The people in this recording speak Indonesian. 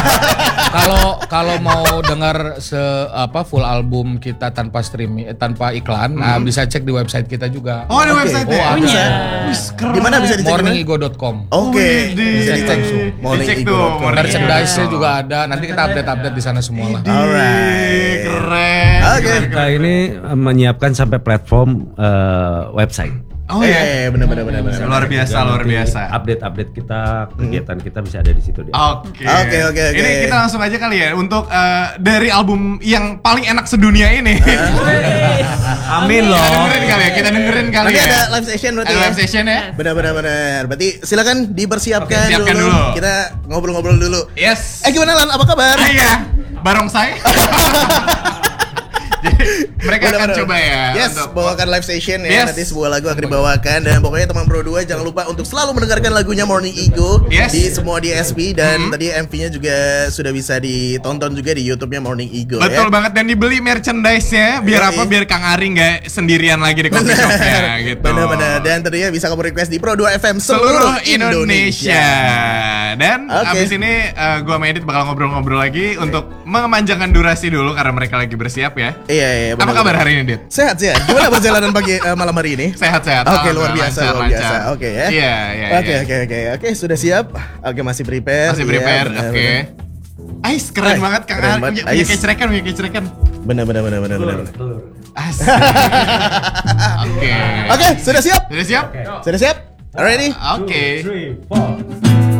Kalau mau dengar full album kita tanpa streaming, tanpa iklan, bisa cek di website kita juga. Oh, di website ya? Bisa. Keren. Di mana bisa dicek? Morningigo.com. Oke, bisa dicek Morningigo.com. Merchandise-nya juga ada. Nanti kita update di sana semua lah. Alright. Keren. Oke. Kita ini menyiapkan sampai platform website. Oh ya, benar. luar biasa. Update kita, kegiatan kita bisa ada di situ dia. Oke. Oke. Ini kita langsung aja kali ya untuk dari album yang paling enak sedunia ini. Amin loh. Kita dengerin kali Nanti ya. ada live session berarti Ada ya. live session ya. Benar. Berarti silakan dipersiapkan Oke, siapkan dulu. dulu. Kita ngobrol-ngobrol dulu. Yes. Gimana Lan? Apa kabar? Iya. Barongsai. Jadi, mereka akan Benar. coba ya Yes, untuk bawakan live session ya. Yes. Nanti sebuah lagu akan dibawakan. Dan pokoknya teman Pro 2 jangan lupa untuk selalu mendengarkan lagunya Morning Ego Yes. di semua DSP. Dan tadi MV-nya juga sudah bisa ditonton juga di YouTube-nya Morning Ego. Betul ya. banget, dan dibeli merchandise-nya biar Yoi. apa? Biar Kang Ari nggak sendirian lagi di coffee shop-nya gitu. Benar. Dan tentunya bisa kamu request di Pro 2 FM Seluruh Indonesia. Dan Oke. abis ini gua sama Edit bakal ngobrol-ngobrol lagi untuk memanjangkan durasi dulu karena mereka lagi bersiap ya. Iya. Apa kabar hari ini, Dit? Sehat. Gimana perjalanan pagi malam hari ini? Sehat-sehat. Oke, luar Alhamdulillah, biasa. lancar. Oke ya. Iya. Oke, sudah siap? Oke, masih prepare. Masih Iya, prepare. benar, Oke. benar. Ais, keren Ais, banget Kang keren Ari. banget. Punya Ais. kecrekan. Benar. Asik. Oke. Oke, sudah siap? Sudah siap? Sudah siap? Already? Oke. 2, 3, 4.